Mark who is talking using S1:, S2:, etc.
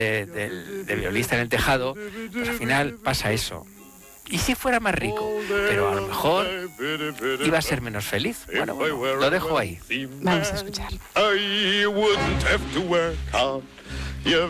S1: de violista en el tejado, pues al final pasa eso. ¿Y si fuera más rico? Pero a lo mejor iba a ser menos feliz. Bueno, lo dejo ahí.
S2: Vamos a escuchar.